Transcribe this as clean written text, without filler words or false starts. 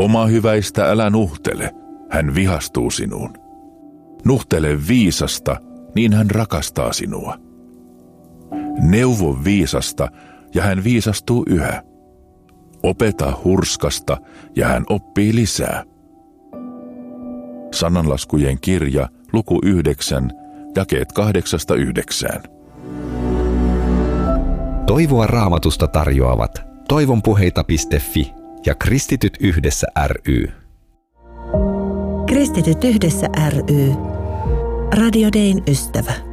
Oma hyväistä älä nuhtele, hän vihastuu sinuun. Nuhtele viisasta, niin hän rakastaa sinua. Neuvo viisasta, ja hän viisastuu yhä. Opeta hurskasta, ja hän oppii lisää. Sananlaskujen kirja, luku 9, jakeet 8-9. Toivoa Raamatusta tarjoavat toivonpuheita.fi ja Kristityt yhdessä ry. Kristityt yhdessä ry. Radio Dayn ystävä.